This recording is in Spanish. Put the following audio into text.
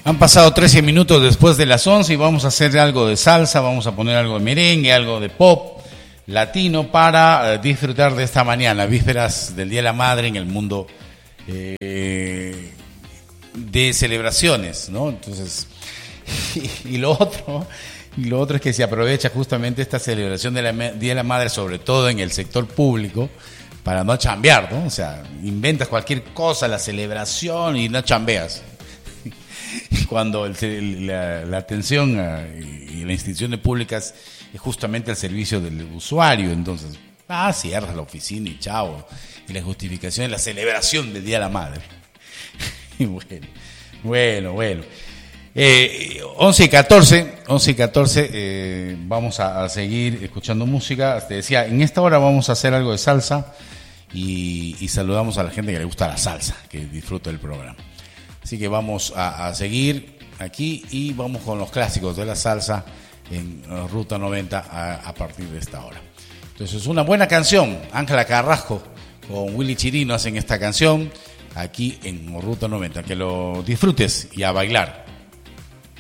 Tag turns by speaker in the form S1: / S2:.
S1: Han pasado 13 minutos después de las 11 y vamos a hacer algo de salsa, vamos a poner algo de merengue, algo de pop latino para disfrutar de esta mañana, vísperas del Día de la Madre en el mundo de celebraciones, ¿no? Entonces, y lo otro es que se aprovecha justamente esta celebración del Día de la Madre, sobre todo en el sector público, para no chambear, ¿no? O sea, inventas cualquier cosa, la celebración y no chambeas. Cuando la atención y las instituciones públicas es justamente al servicio del usuario, entonces, cierras la oficina y chao. Y la justificación es la celebración del Día de la Madre. Bueno. 11 y 14, vamos a seguir escuchando música. Te decía, en esta hora vamos a hacer algo de salsa y saludamos a la gente que le gusta la salsa, que disfruta del programa. Así que vamos a seguir aquí y vamos con los clásicos de la salsa en Ruta 90 a partir de esta hora. Entonces, una buena canción. Ángela Carrasco con Willy Chirino hacen esta canción aquí en Ruta 90. Que lo disfrutes y a bailar.